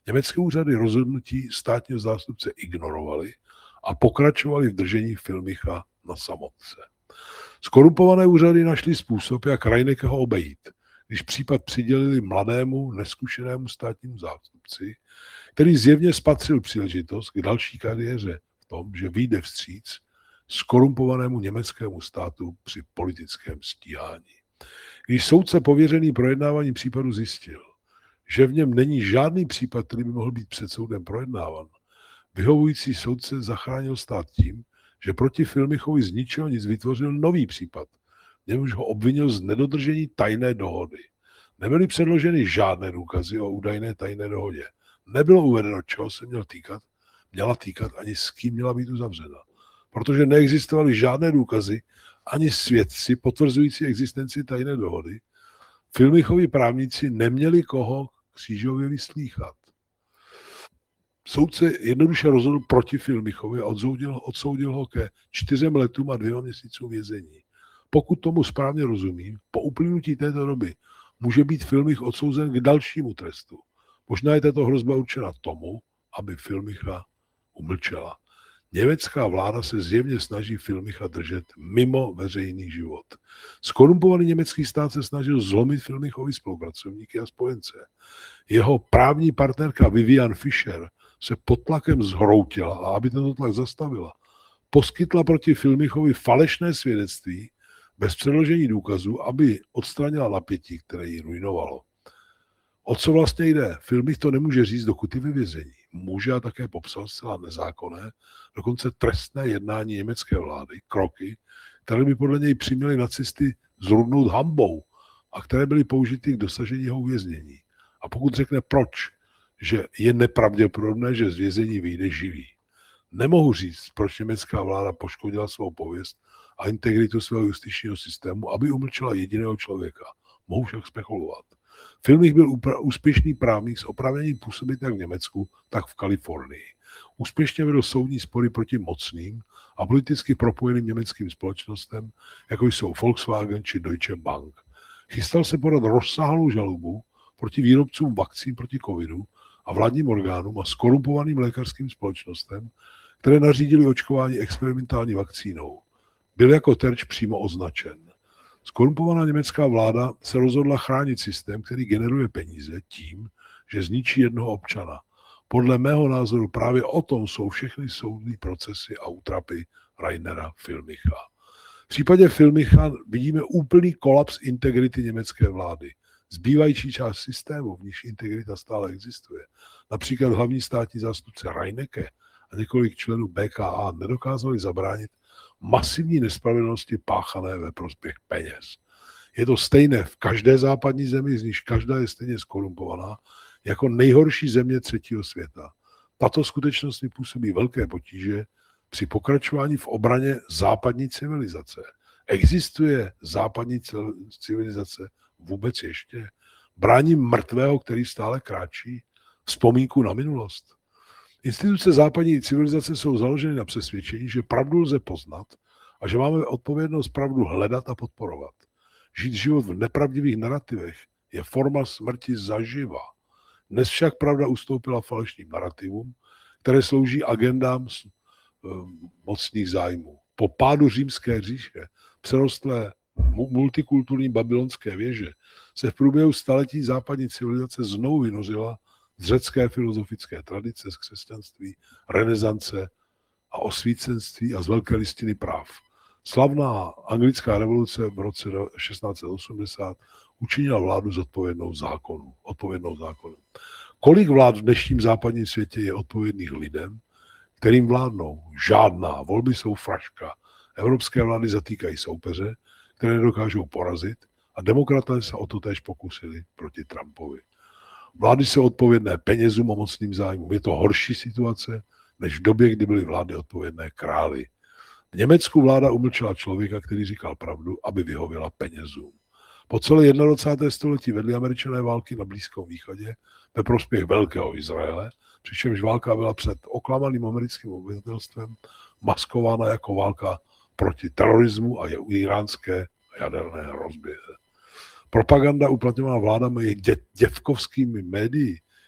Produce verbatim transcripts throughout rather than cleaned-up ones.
Německé úřady rozhodnutí státního zástupce ignorovaly a pokračovali v držení Filmicha na samotce. Skorumpované úřady našly způsob, jak Reinekeho obejít, když případ přidělili mladému, neskušenému státnímu zástupci, který zjevně spatřil příležitost k další kariéře v tom, že vyjde vstříc skorumpovanému německému státu při politickém stíhání. Když soudce pověřený projednáváním případu zjistil, že v něm není žádný případ, který by mohl být před soudem projednáván, vyhovující soudce zachránil stát tím, že proti Filmichovi z ničeho nic vytvořil nový případ, v němž ho obvinil z nedodržení tajné dohody. Nebyly předloženy žádné důkazy o údajné tajné dohodě. Nebylo uvedeno, čeho se měl týkat, měla týkat, ani s kým měla být uzavřena. Protože neexistovaly žádné důkazy, ani svědci potvrzující existenci tajné dohody, Filmichovi právníci neměli koho křížově vyslýchat. Soudce jednoduše rozhodl proti Filmichovi a odsoudil, odsoudil ho ke čtyřem letům a dvěma měsícům vězení. Pokud tomu správně rozumím, po uplynutí této doby může být Filmich odsouzen k dalšímu trestu. Možná je tato hrozba určena tomu, aby Filmicha umlčela. Německá vláda se zjevně snaží Filmicha držet mimo veřejný život. Skorumpovaný německý stát se snažil zlomit Filmichovi spolupracovníky a spojence. Jeho právní partnerka Vivian Fischer se pod tlakem zhroutila a aby tento tlak zastavila, poskytla proti Filmichovi falešné svědectví bez předložení důkazů, aby odstranila napětí, které ji ruinovalo. O co vlastně jde? Filmich to nemůže říct, dokud je ve vězení. Může a také popsal zcela nezákonné, dokonce trestné jednání německé vlády, kroky, které by podle něj přiměly nacisty zrudnout hanbou a které byly použity k dosažení jeho uvěznění. A pokud řekne proč, že je nepravděpodobné, že z vězení vyjde živý. Nemohu říct, proč německá vláda poškodila svou pověst a integritu svého justičního systému, aby umlčela jediného člověka. Mohu však spekulovat. Filmich byl upra- úspěšný právník s oprávněním působit jak v Německu, tak v Kalifornii. Úspěšně vedl soudní spory proti mocným a politicky propojeným německým společnostem, jako jsou Volkswagen či Deutsche Bank. Chystal se podat rozsáhlou žalobu proti výrobcům vakcín proti covidu a vládním orgánům a skorumpovaným lékařským společnostem, které nařídili očkování experimentální vakcínou. Byl jako terč přímo označen. Skorumpovaná německá vláda se rozhodla chránit systém, který generuje peníze tím, že zničí jednoho občana. Podle mého názoru právě o tom jsou všechny soudní procesy a útrapy Rainera Filmicha. V případě Filmicha vidíme úplný kolaps integrity německé vlády. Zbývající část systému, v níž integrita stále existuje, například hlavní státní zástupce Reinecke a několik členů B K A nedokázali zabránit masivní nespravedlnosti páchané ve prospěch peněz. Je to stejné v každé západní zemi, z níž každá je stejně skorumpovaná, jako nejhorší země třetího světa. Tato skutečnost mi působí velké potíže při pokračování v obraně západní civilizace. Existuje západní civilizace vůbec ještě? Bráním mrtvého, který stále kráčí? Vzpomínku na minulost? Instituce západní civilizace jsou založeny na přesvědčení, že pravdu lze poznat a že máme odpovědnost pravdu hledat a podporovat. Žít život v nepravdivých narrativech je forma smrti zaživa. Dnes však pravda ustoupila falešným narrativům, které slouží agendám mocných zájmů. Po pádu římské říše, přerostlé multikulturní babylonské věže, se v průběhu staletí západní civilizace znovu vynořila z řecké filozofické tradice, z křesťanství, renesance a osvícenství a z velké listiny práv. Slavná anglická revoluce v roce šestnáct set osmdesát učinila vládu zodpovědnou zákonu. Odpovědnou zákonu. Kolik vlád v dnešním západním světě je odpovědných lidem, kterým vládnou? Žádná. Volby jsou fraška. Evropské vlády zatýkají soupeře, které nedokážou porazit, a demokraté se o to též pokusili proti Trumpovi. Vlády jsou odpovědné penězům a mocným zájmům. Je to horší situace, než v době, kdy byly vlády odpovědné králi. V Německu vláda umlčela člověka, který říkal pravdu, aby vyhověla penězům. Po celé dvacátém prvním století vedli Američané války na Blízkém východě ve prospěch velkého Izraele, přičemž válka byla před oklamaným americkým obyvatelstvem maskována jako válka proti terorismu a je iránské jaderné hrozbě. Propaganda uplatňovaná vládami dě, děvkovskými médii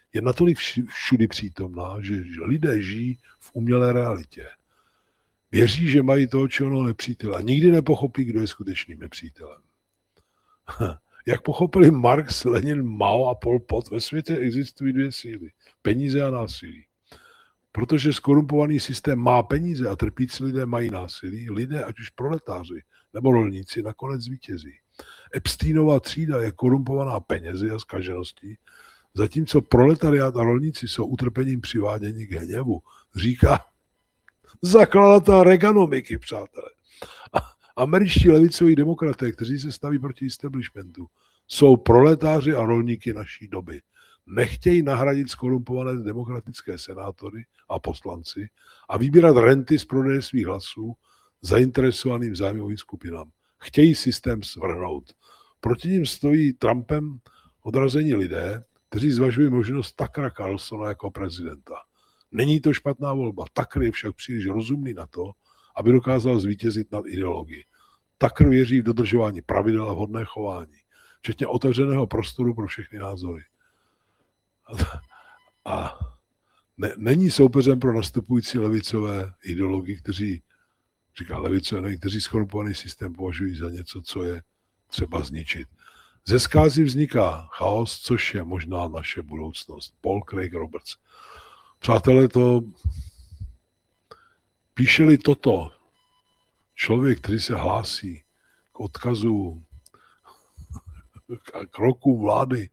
je natolik všudy přítomná, že lidé žijí v umělé realitě. Věří, že mají toho či onoho nepřítele a nikdy nepochopí, kdo je skutečným nepřítelem. Jak pochopili Marx, Lenin, Mao a Pol Pot, ve světě existují dvě síly. Peníze a násilí. Protože skorumpovaný systém má peníze a trpící lidé mají násilí, lidé, ať už proletáři nebo rolníci, nakonec zvítězí. Epsteinova třída je korumpovaná penězi a zkažeností, zatímco proletariát a rolníci jsou utrpením přivádění k hněvu, říká zakladatel Reaganomiky, přátelé. A američtí levicoví demokraté, kteří se staví proti establishmentu, jsou proletáři a rolníky naší doby. Nechtějí nahradit skorumpované demokratické senátory a poslanci a vybírat renty z prodeje svých hlasů zainteresovaným zájmovým skupinám. Chtějí systém svrhnout. Proti ním stojí Trumpem odrazení lidé, kteří zvažují možnost Tuckera Carlsona jako prezidenta. Není to špatná volba. Tucker je však příliš rozumný na to, aby dokázal zvítězit nad ideologií. Tucker věří v dodržování pravidel a vhodné chování, včetně otevřeného prostoru pro všechny názory. A ne, není soupeřem pro nastupující levicové ideology, kteří, říká levicové, kteří skorumpovaný systém považují za něco, co je třeba zničit. Ze zkázy vzniká chaos, což je možná naše budoucnost. Paul Craig Roberts. Přátelé, to píše-li toto člověk, který se hlásí k odkazu, k roku vlády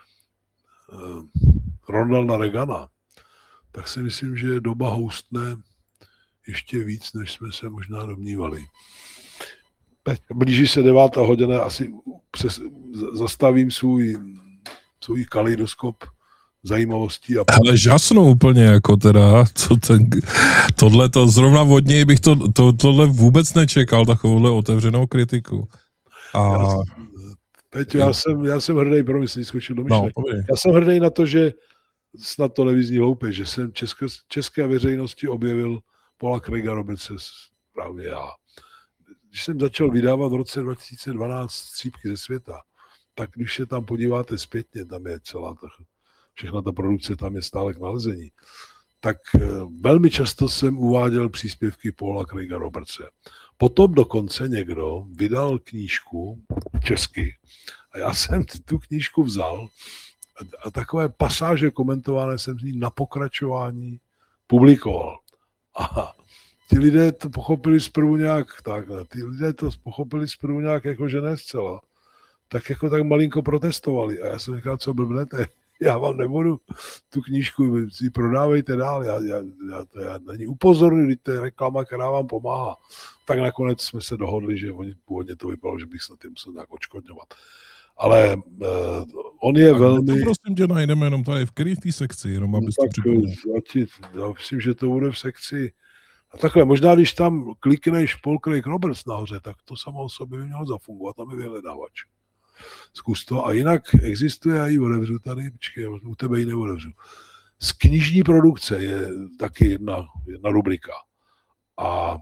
Ronalda Reagana, tak si myslím, že doba houstne ještě víc, než jsme se možná domnívali. Blíží se devátá hodina, asi přes, zastavím svůj, svůj kaleidoskop zajímavostí. A... Ale žasnu úplně, jako teda, co ten, tohle to, zrovna od něj bych to, to, tohle vůbec nečekal, takovouhle otevřenou kritiku. A... Já, Peťo, já jsem, já jsem hrdý, promiň, skočil do myšlek. No, já jsem hrdý na to, že snad to nevyzní hloupě, že jsem české, české veřejnosti objevil Paula Craiga Robertse právě já. Když jsem začal vydávat v roce dva tisíce dvanáct Střípky ze světa, tak když se tam podíváte zpětně, tam je celá ta, všechna ta produkce, tam je stále k nalezení, tak velmi často jsem uváděl příspěvky Paula Craiga Robertse. Potom dokonce někdo vydal knížku česky a já jsem tu knížku vzal a takové pasáže komentované jsem z ní na pokračování publikoval. A ty lidé to pochopili zprvu nějak takhle, ty lidé to pochopili zprvu nějak jako, že ne zcela, tak jako tak malinko protestovali a já jsem říkal, co blbnete, já vám nebudu tu knížku, si prodávejte dál, já, já, já, to já není upozorňuji, to je reklama, která vám pomáhá. Tak nakonec jsme se dohodli, že oni původně to vypadalo, že bych se na tím musel nějak odškodňovat. Ale uh, on je tak velmi... To prosím tě najdeme jenom tady v který v té sekci, jenom abys no, to připomněl. Já myslím, že to bude v sekci... A takhle, možná když tam klikneš Paul Craig Roberts nahoře, tak to samo o sobě by mělo zafungovat, tam je vyhledávač. Zkus to. A jinak existuje, já ji odevřu tady, počkej, u tebe ji neodevřu. Z knižní produkce je taky jedna, jedna rubrika. A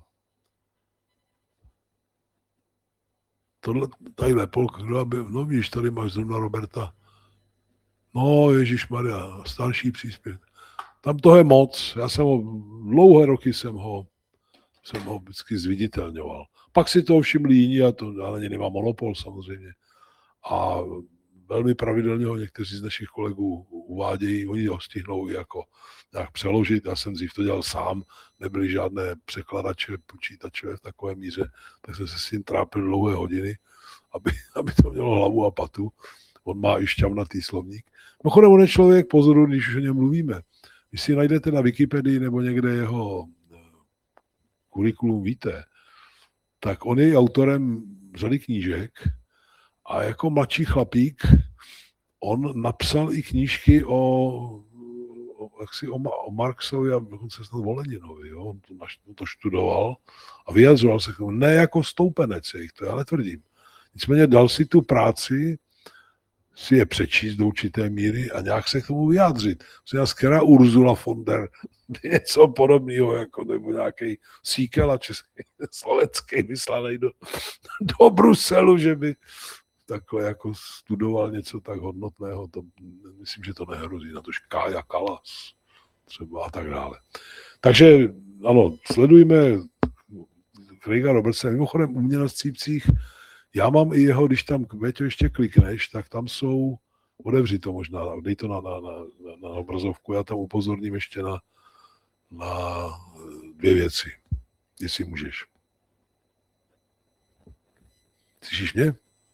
tohle, tadyhle, Polk, no víš, tady máš zrovna Roberta. No, ježišmarja, starší příspěvek. Tam toho je moc. Já jsem ho, dlouhé roky jsem ho, jsem ho vždycky zviditelňoval. Pak si to všimli jiní, a to já na ně nemám monopol samozřejmě. A velmi pravidelně ho někteří z našich kolegů uvádějí, oni ho stihnou jako nějak přeložit. Já jsem dřív to dělal sám, nebyly žádné překladače počítačové v takové míře, tak jsem se s tím trápil dlouhé hodiny, aby, aby to mělo hlavu a patu. On má i šťavnatý slovník. Mimochodem, on je člověk, pozoru, když už o něm mluvíme. Když si najdete na Wikipedii nebo někde jeho kurikulum víte, tak on je autorem řady knížek a jako mladší chlapík on napsal i knížky o, o, jaksi o, o Marxovi a dokonce snad o Leninovi. Jo? On to, to študoval a vyjadřoval se k tomu. Ne jako stoupenec jejich, to já netvrdím. Nicméně dal si tu práci si je přečíst do určité míry a nějak se k tomu vyjádřit. Která Ursula von der něco podobného, jako nebo nějaký Síkela český, slovenský vyslaný do, do Bruselu, že by takhle jako studoval něco tak hodnotného, to myslím, že to nehrozí, na to Kája Kalas třeba a tak dále. Takže ano, sledujme Craiga Robertsa, mimochodem u mě na střípcích, já mám i jeho, když tam Kvěťo ještě klikneš, tak tam jsou, otevři to možná, dej to na, na, na, na obrazovku, já tam upozorním ještě na, na dvě věci, jestli můžeš. Slyšíš mě?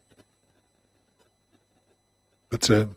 Petře?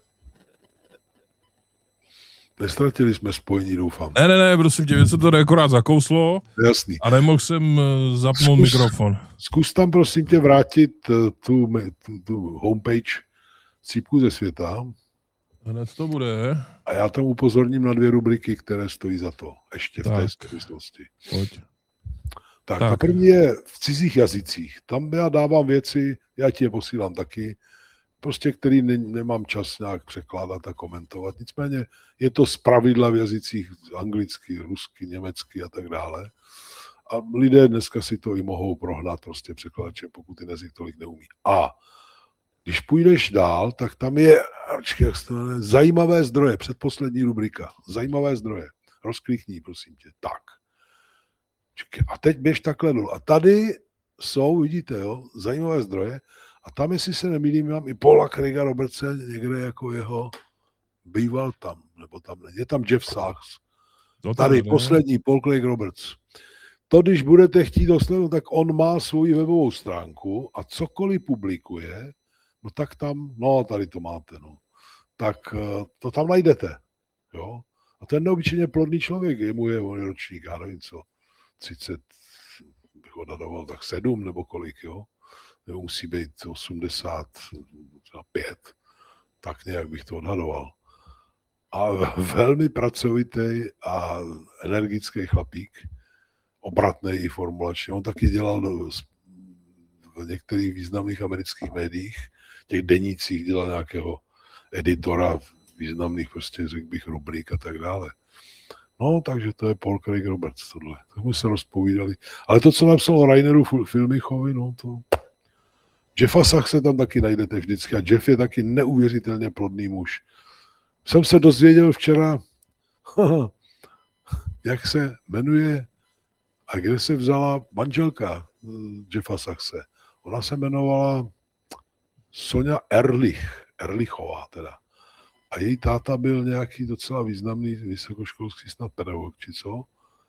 Nestratili jsme spojení, doufám. Ne, ne, ne, prosím tě, mě se to akorát zakouslo. Jasný. A nemohl jsem zapnout Zkus, mikrofon. Zkus tam prosím tě vrátit tu, tu, tu homepage Cípku ze světa. Hned to bude. A já tam upozorním na dvě rubriky, které stojí za to. Ještě tak. v té souvislosti. Pojď. Tak, tak, ta první je v cizích jazycích. Tam já dávám věci, já ti je posílám taky, prostě který ne, nemám čas nějak překládat a komentovat. Nicméně je to zpravidla v jazycích anglicky, rusky, německy a tak dále. A lidé dneska si to i mohou prohnat prostě překladače, pokud ten jazyk tolik neumí. A když půjdeš dál, tak tam je ačkej, jak se to jmenuje, zajímavé zdroje, předposlední rubrika. Zajímavé zdroje. Rozklikni, prosím tě. Tak. A teď běž takhle dolů. A tady jsou, vidíte, jo, zajímavé zdroje. A tam, jestli se nemýlím, mám i Paula Craiga Robertse, někde jako jeho býval tam, nebo tam ne. Je tam Jeff Sachs. To tady ne. poslední, Paul Craig Roberts. To, když budete chtít dosledovat, tak on má svoji webovou stránku a cokoliv publikuje, no tak tam, no tady to máte, no. Tak to tam najdete, jo. A ten neobyčejně plodný člověk, jemu je on je ročník, já nevím co, třicet, bych odhadoval tak sedm nebo kolik, jo. Nebo musí být osmdesát pět, tak nějak bych to odhadoval. A velmi pracovitý a energický chlapík, obratný i formulačně. On taky dělal do, v některých významných amerických médiích, těch denících dělal nějakého editora významných, prostě řekl bych, rubrik a tak dále. No, takže to je Paul Craig Roberts tohle. Tak jsme se rozpovídali. Ale to, co napsal o Raineru Filmichovi, no to... Jeffa Sachse tam taky najdete vždycky a Jeff je taky neuvěřitelně plodný muž. Jsem se dozvěděl včera, jak se jmenuje a kde se vzala manželka Jeffa Sachse. Ona se jmenovala Sonja Ehrlich, Ehrlichová teda. A její táta byl nějaký docela významný vysokoškolský snad pedagog, či co.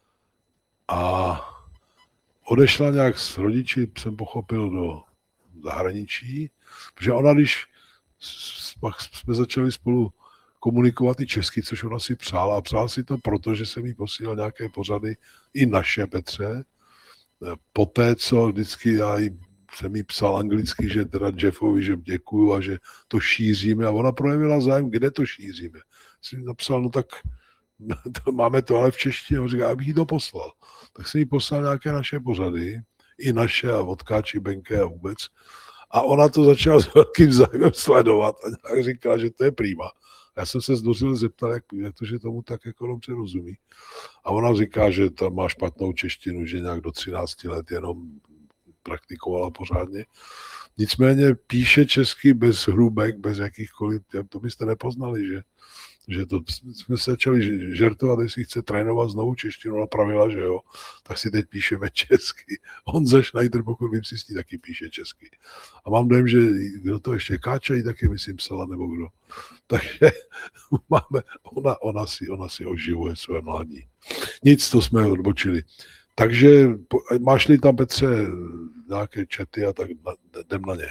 A odešla nějak s rodiči, jsem pochopil, do zahraničí, protože ona, když pak jsme začali spolu komunikovat i česky, což ona si přála. A přála si to proto, že jsem jí posílal nějaké pořady, i naše, Petře. Poté, co vždycky já jí, jsem jí psal anglicky, že teda Jeffovi, že děkuju a že to šíříme. A ona projevila zájem, kde to šíříme. Jsem jí napsal, no tak to, máme to ale v češtině. A říká, abych jí to poslal. Tak jsem jí poslal nějaké naše pořady, i naše a Vodkáči, Benke a vůbec. A ona to začala s velkým zájmem sledovat a nějak říkala, že to je prima. Já jsem se zdvořil zeptal, jak, jak to, že tomu tak jako dobře rozumí. A ona říká, že tam má špatnou češtinu, že nějak do třinácti let jenom praktikovala pořádně. Nicméně píše česky bez hrubek, bez jakýchkoliv, to byste nepoznali, že, že to jsme se začali žertovat, jestli chce trénovat znovu češtinu, napravila, že jo, tak si teď píšeme česky. Honza Schneider, pokud vím, si s ní taky píše česky. A mám dojem, že kdo to ještě Káča jí taky, myslím, psala, nebo kdo. Takže máme, ona, ona, si, ona si oživuje své mládí. Nic, to jsme odbočili. Takže máš-li tam, Petře, nějaké chaty a tak jdem na ně.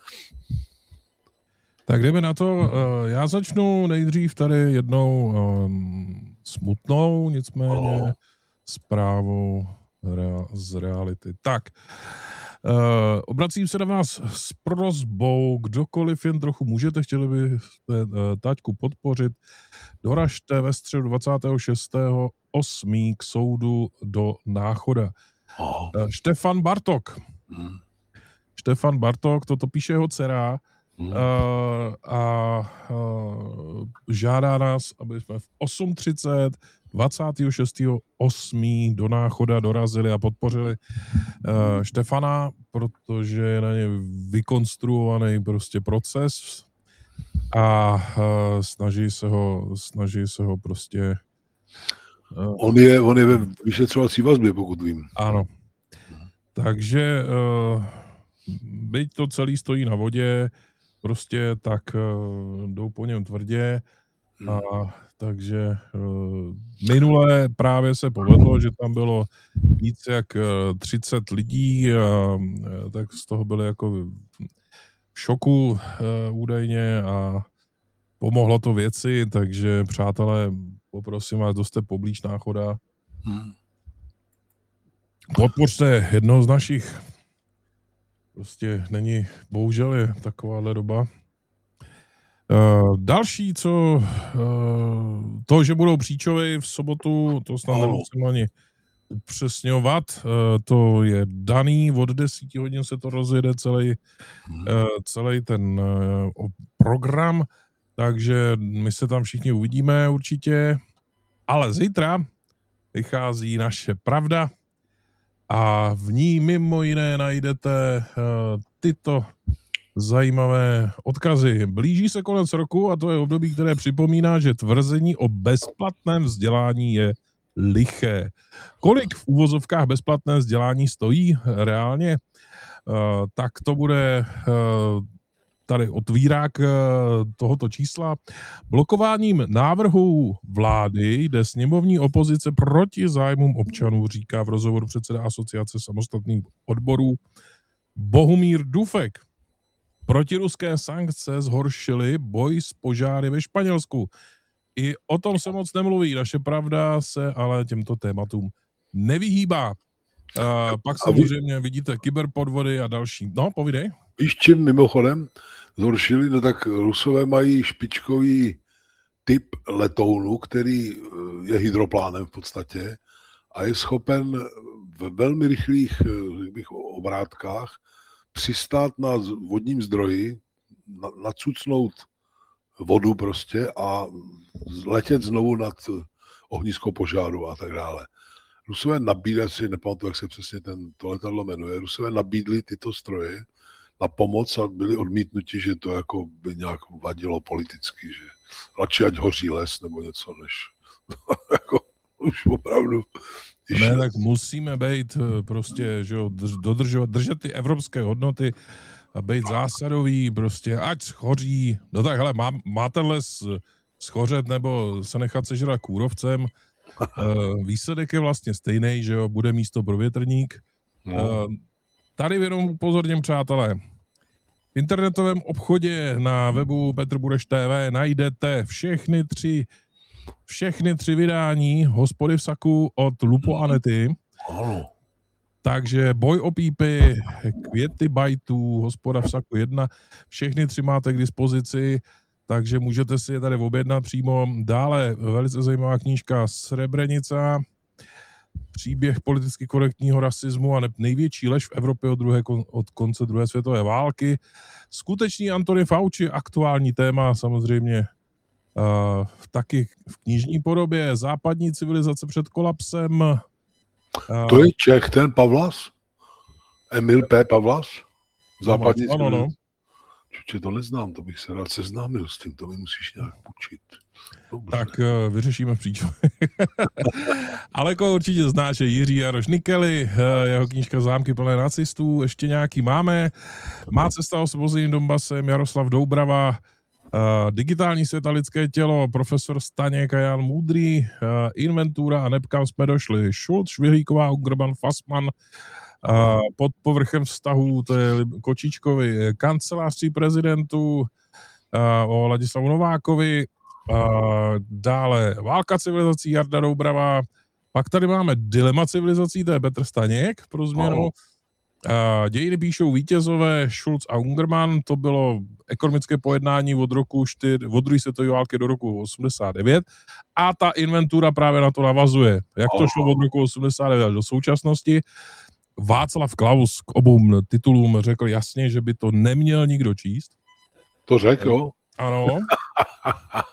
Tak jdeme na to. Já začnu nejdřív tady jednou um, smutnou, nicméně oh. zprávou z reality. Tak, uh, obracím se na vás s prosbou, kdokoliv jen trochu můžete, chtěli byste uh, taťku podpořit, doražte ve středu dvacátého šestého osmého k soudu do Náchoda. Oh. Uh, Štefan Bartok. Hmm. Štefan Bartok, toto píše jeho dcera, Hmm. Uh, a uh, žádá nás, aby jsme v osm třicet dvacátého šestého osmého do Náchoda dorazili a podpořili uh, Štefana, protože je na ně vykonstruovaný prostě proces a uh, snaží se ho, snaží se ho prostě... Uh, on, je, on je ve vyšetřovací vazbě, pokud vím. Ano. Takže uh, byť to celý stojí na vodě, prostě tak uh, jdou po něm tvrdě a takže uh, minule právě se povedlo, že tam bylo víc jak uh, třicet lidí, a, uh, tak z toho byli jako v šoku uh, údajně a pomohlo to věci, takže přátelé, poprosím vás, kdo jste poblíž Náchoda, hmm. podpořte jednoho z našich. Prostě není, bohužel je takováhle doba. Uh, další, co uh, to, že budou příčovy v sobotu, to snad nemusím ani upřesňovat, uh, to je daný, od deseti hodin se to rozjede celý, uh, celý ten uh, program, takže my se tam všichni uvidíme určitě, ale zítra vychází naše Pravda a v ní mimo jiné najdete uh, tyto zajímavé odkazy. Blíží se konec roku a to je období, které připomíná, že tvrzení o bezplatném vzdělání je liché. Kolik v úvozovkách bezplatné vzdělání stojí reálně? Uh, tak to bude uh, tady otvírák uh, tohoto čísla. Blokováním návrhů vlády jde sněmovní opozice proti zájmům občanů, říká v rozhovoru předseda Asociace samostatných odborů Bohumír Dufek. Protiruské sankce zhoršily boj s požáry ve Španělsku. I o tom se moc nemluví. Naše Pravda se ale těmto tématům nevyhýbá. Uh, pak samozřejmě vidíte kyberpodvody a další. No, povídej. Víš, čím mimochodem zhoršili? No tak Rusové mají špičkový typ letounu, který je hydroplánem v podstatě a je schopen v velmi rychlých bych, obrátkách přistát na vodním zdroji, nacucnout vodu prostě a letět znovu nad ohnisko požáru a tak dále. Rusové nabídli, si nepamatuji, jak se přesně ten, to letadlo jmenuje, Rusové nabídli tyto stroje na pomoc a byli odmítnuti, že to jako by nějak vadilo politicky, že radši ať hoří les nebo něco, než jako už opravdu. Ne, tak musíme být prostě, že jo, dodržovat, držet ty evropské hodnoty a být zásadový, prostě ať schoří, no tak hele, má, má ten les schořet nebo se nechat sežrat kůrovcem, uh, výsledek je vlastně stejný, že jo, bude místo pro větrník. Uh, tady jenom upozorním, přátelé, v internetovém obchodě na webu Petr Bureš T V najdete všechny tři Všechny tři vydání Hospody v saku od Lupo Anety. Ano. Takže Boj o pípy, Květy bajtů, Hospoda v saku jedna, všechny tři máte k dispozici, takže můžete si je tady objednat přímo. Dále velice zajímavá knížka Srebrenica, příběh politicky korektního rasismu a největší lež v Evropě od, druhé, od konce druhé světové války. Skutečný Anthony Fauci, aktuální téma samozřejmě. Uh, taky v knižní podobě Západní civilizace před kolapsem. Uh, to je Čech, ten Pavlas? Emil P. Pavlas? Západní no, no, no. Čuče, to neznám, to bych se rád seznámil s tím, to mi musíš nějak učit. Dobře. Tak uh, vyřešíme v příču. Ale jako určitě znáš, je Jiří Jaroš Nikely, uh, jeho knížka Zámky plné nacistů, ještě nějaký máme. Má cesta osvobozeným Donbasem, Jaroslav Doubrava, Uh, digitální svět a lidské tělo, profesor Staněk a Jan Můdrý, uh, inventura a nebkam jsme došli. Šulc, Švihlíková, Ungerman, Fassmann, uh, pod povrchem vztahů, to je Kočičkovi, kancelářství prezidentů, uh, o Ladislavu Novákovi, uh, dále Válka civilizací, Jarda Doubrava, pak tady máme Dilema civilizací, to je Petr Staněk, pro změnu. Oh. Uh, dějiny píšou vítězové, Schulz a Ungerman, to bylo ekonomické pojednání od roku čtyři, od druhé světové války do roku osmdesát devět a ta inventura právě na to navazuje. Jak to šlo od roku osmdesát devět do současnosti. Václav Klaus k obou titulům řekl jasně, že by to neměl nikdo číst. To řekl, jo? Ano.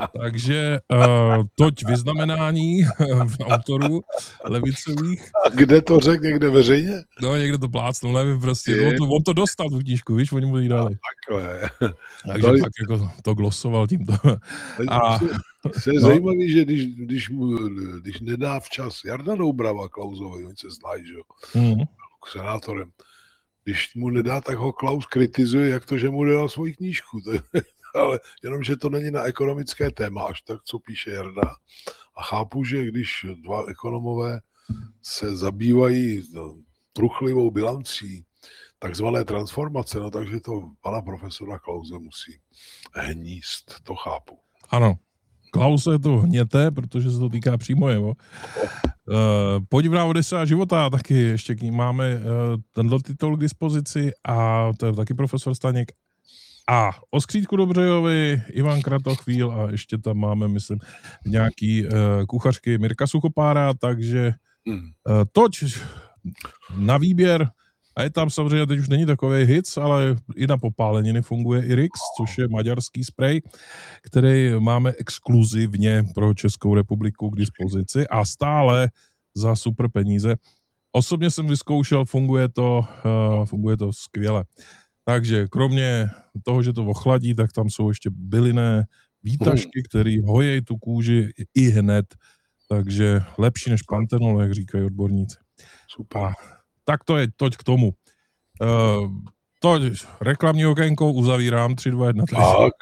Takže uh, toť vyznamenání autorů levicových. A kde to řekl, někde veřejně? No, někde to plácnul, nevím prostě. On to, on to dostal tu knížku, víš, oni mu ji dali. Takhle. Takže Dali... pak jako to glosoval tímto. A je no. zajímavý, že když, když, mu, když nedá včas Jarda Doubrava Klausovi, oni se znají, že jo, mm. k senátorem, když mu nedá, tak ho Klaus kritizuje, jak to, že mu nedal svoji knížku. Ale jenom, že to není na ekonomické téma, až tak, co píše Jarda. A chápu, že když dva ekonomové se zabývají no, truchlivou bilancí takzvané transformace, no takže to pana profesora Klause musí hníst, to chápu. Ano, Klause to hněte, protože se to týká přímo jeho. Uh, Podivná Odisa života, taky ještě k ní máme uh, tenhle titul k dispozici a to je taky profesor Staněk. A o Skřítku Dobřejovi, Ivan Kratochvíl a ještě tam máme, myslím, nějaký uh, kuchařky Mirka Suchopára, takže uh, toč na výběr. A je tam samozřejmě, teď už není takový hit, ale i na popáleniny funguje i Rix, což je maďarský sprej, který máme exkluzivně pro Českou republiku k dispozici a stále za super peníze. Osobně jsem vyzkoušel, funguje to, uh, funguje to skvěle. Takže kromě toho, že to ochladí, tak tam jsou ještě bylinné výtažky, které hojejí tu kůži i hned. Takže lepší než pantenol, jak říkají odborníci. Super. A tak to je, toť k tomu. Uh, toť reklamní okénko uzavírám, tři, dva, jedna. Tak.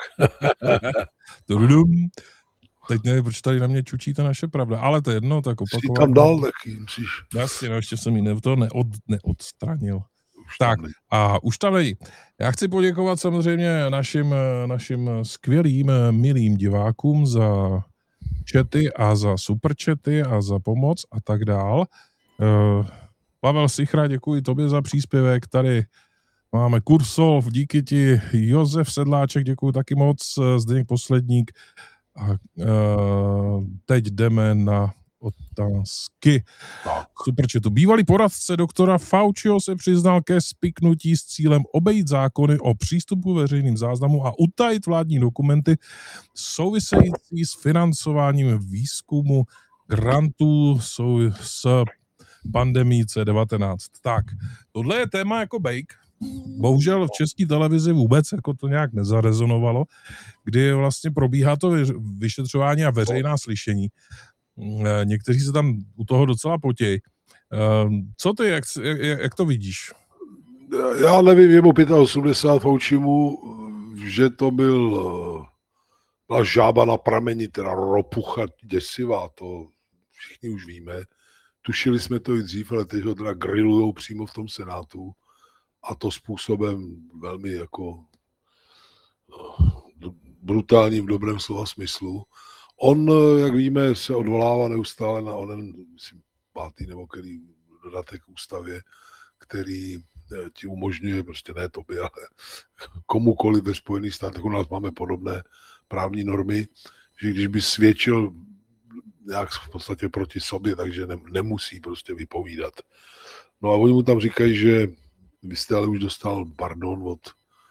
Teď nevím, proč tady na mě čučíte naše pravda, ale to je jedno, tak opakovat. Jsi tam dal taky, musíš. Jasně, no, ještě jsem ji ne, to neod, neodstranil. Už tak, a už tam není. Já chci poděkovat samozřejmě našim, našim skvělým, milým divákům za chaty a za superchaty a za pomoc a tak dál. Uh, Pavel Sichra, děkuji tobě za příspěvek. Tady máme Kursov, díky ti. Josef Sedláček, děkuji taky moc. Zdeněk Posledník. A uh, teď jdeme na otázky. Superčetu. Bývalý poradce doktora Fauciho se přiznal ke spiknutí s cílem obejít zákony o přístupu veřejným záznamům a utajit vládní dokumenty související s financováním výzkumu grantů jsou s pandemii C devatenáct. Tak, tohle je téma jako bejk. Bohužel v české televizi vůbec jako to nějak nezarezonovalo, kdy vlastně probíhá to vyšetřování a veřejná slyšení. Někteří se tam u toho docela potějí. Co ty, jak, jak, jak to vidíš? Já nevím, je mu osmdesát pět Faucimu, že to byl byla žába na prameni, teda ropucha děsivá, to všichni už víme. Tušili jsme to i dřív, ale teď ho teda grillujou přímo v tom Senátu a to způsobem velmi jako brutálním v dobrém slova smyslu. On, jak víme, se odvolává neustále na onen, myslím, pátý nebo který dodatek k ústavě, který ti umožňuje, prostě ne tobě, ale komukoliv ve Spojených státech, u nás máme podobné právní normy, že když by svědčil nějak v podstatě proti sobě, takže ne, nemusí prostě vypovídat. No a oni mu tam říkají, že vy jste ale už dostal pardon od,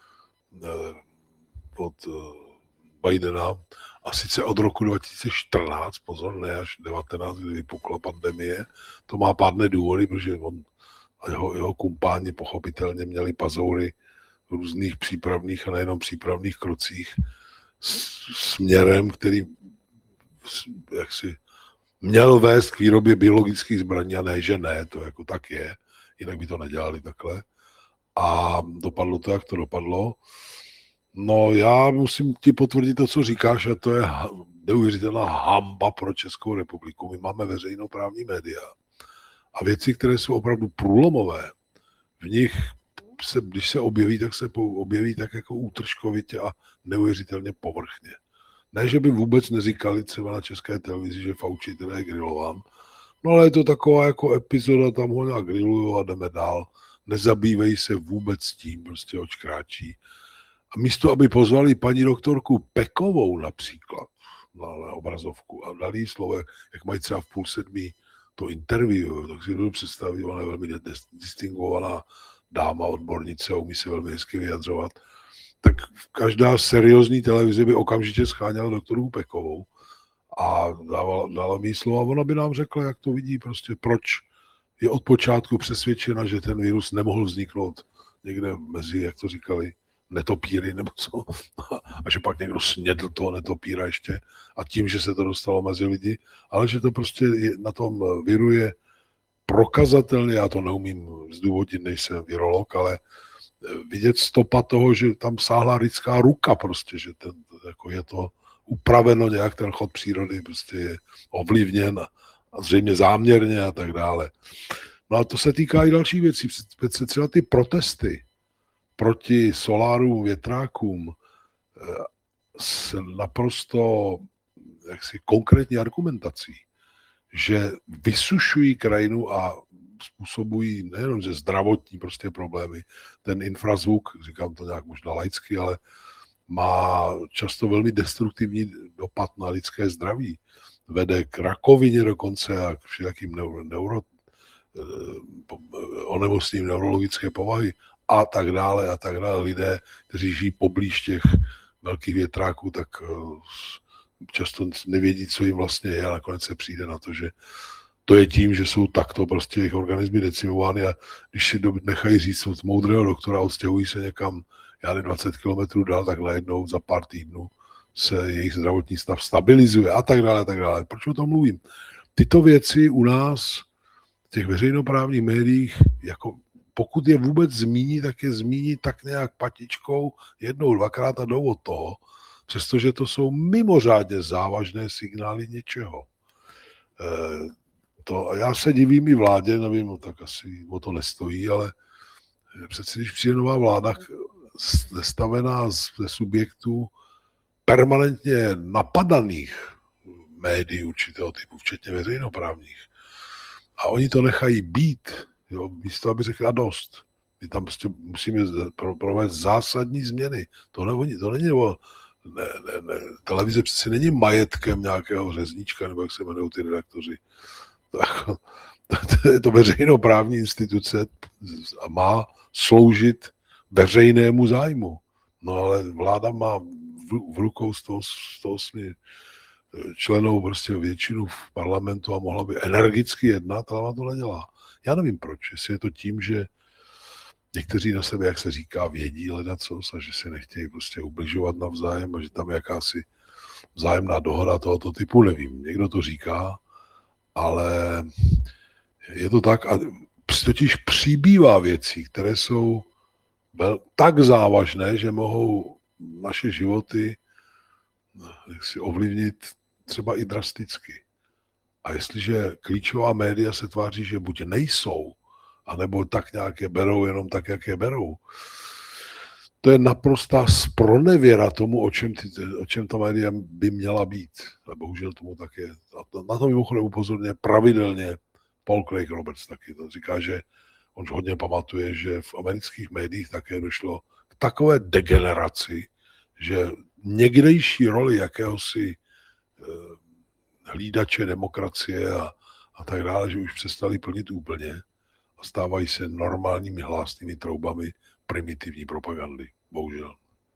od Bidena, a sice od roku dva tisíce čtrnáct, pozor, ne až devatenáct, kdy vypukla pandemie. To má pádné důvody, protože on a jeho, jeho kumpáni pochopitelně měli pazoury v různých přípravných a nejenom přípravných krocích s, směrem, který jaksi měl vést k výrobě biologických zbraní a ne, že ne, to jako tak je, jinak by to nedělali takhle. A dopadlo to, jak to dopadlo. No já musím ti potvrdit to, co říkáš, a to je neuvěřitelná hamba pro Českou republiku. My máme veřejnoprávní média a věci, které jsou opravdu průlomové, v nich se, když se objeví, tak se objeví tak jako útržkovitě a neuvěřitelně povrchně. Ne, že by vůbec neříkali třeba na České televizi, že Fauci teda je grilován, no ale je to taková jako epizoda, tam ho nějak grillujou a jdeme dál. Nezabývají se vůbec tím, prostě oč kráčí. A místo, aby pozvali paní doktorku Pekovou například na, na obrazovku a dali jí slovo, jak mají třeba v půl sedmí to interview, tak si budu představit, ona je velmi distingovaná dáma, odbornice, umí se velmi hezky vyjadřovat, tak každá seriózní televize by okamžitě scháněla doktoru Pekovou a dala, dala mi slovo a ona by nám řekla, jak to vidí, prostě proč je od počátku přesvědčena, že ten virus nemohl vzniknout někde mezi, jak to říkali, netopíry nebo co, a že pak někdo snědl toho netopíra ještě a tím, že se to dostalo mezi lidi, ale že to prostě je, na tom viru je prokazatelně, já to neumím zdůvodnit, nejsem virolog, ale vidět stopa toho, že tam sáhla lidská ruka prostě, že ten, jako je to upraveno nějak, ten chod přírody prostě je ovlivněn a zřejmě záměrně a tak dále. No a to se týká i dalších věcí, třeba ty protesty proti solárům, větrákům s naprosto jaksi konkrétní argumentací, že vysušují krajinu a způsobují nejenom že zdravotní prostě problémy. Ten infrazvuk, říkám to nějak možná laicky, ale má často velmi destruktivní dopad na lidské zdraví. Vede k rakovině dokonce a k všelijakým neuro, neuro, onemocněním neurologické povahy a tak dále a tak dále. Lidé, kteří žijí poblíž těch velkých větráků, tak často nevědí, co jim vlastně je a nakonec se přijde na to, že to je tím, že jsou takto prostě jejich organismy decimovány a když si nechají říct od moudrého doktora, odstěhují se někam, já nevím, dvacet kilometrů dál, tak najednou za pár týdnů se jejich zdravotní stav stabilizuje a tak dále, a tak dále. Proč o tom mluvím? Tyto věci u nás v těch veřejnoprávních médiích, jako pokud je vůbec zmíní, tak je zmíní tak nějak patičkou jednou, dvakrát a jdou od toho, přestože to jsou mimořádně závažné signály něčeho. E, to, já se divím i vládě, nevím, no, tak asi o to nestojí, ale přeci když přijde nová vláda nestavená ze subjektů permanentně napadaných médií určitého typu, včetně veřejnoprávních, a oni to nechají být, jo, místo, aby řekla dost. My tam prostě musíme provést zásadní změny. To, ne, to není o Ne, ne, ne. Televize přece není majetkem nějakého řezníčka, nebo jak se jmenují ty redaktoři. To, to je to veřejnoprávní instituce a má sloužit veřejnému zájmu. No ale vláda má v, v rukou sto osm členů prostě většinu v parlamentu a mohla by energicky jednat, ale ona to nedělá. Já nevím proč, jestli je to tím, že někteří na sebe, jak se říká, vědí ledacos a že si nechtějí prostě ubližovat navzájem a že tam je jakási vzájemná dohoda tohoto typu, nevím. Někdo to říká, ale je to tak a totiž přibývá věcí, které jsou tak závažné, že mohou naše životy si ovlivnit třeba i drasticky. A jestliže klíčová média se tváří, že buď nejsou, anebo tak nějak je berou, jenom tak, jak je berou. To je naprostá spronevěra tomu, o čem, ty, o čem ta média by měla být. A bohužel tomu tak je. Na to mimochodem upozorně pravidelně Paul Craig Roberts taky. To říká, že on hodně pamatuje, že v amerických médiích také došlo k takové degeneraci, že někdejší roli jakéhosi eh, hlídače demokracie a, a tak dále, že už přestali plnit úplně a stávají se normálními hlásnými troubami primitivní propagandy. Bohužel.